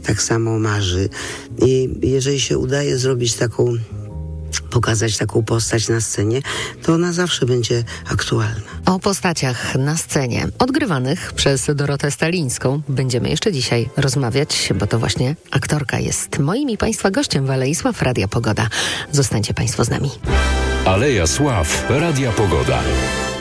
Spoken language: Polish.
tak samo marzy. I jeżeli się udaje pokazać taką postać na scenie, to ona zawsze będzie aktualna. O postaciach na scenie odgrywanych przez Dorotę Stalińską będziemy jeszcze dzisiaj rozmawiać, bo to właśnie aktorka jest moim i Państwa gościem w Alei Sław Radia Pogoda. Zostańcie Państwo z nami. Aleja Sław Radia Pogoda.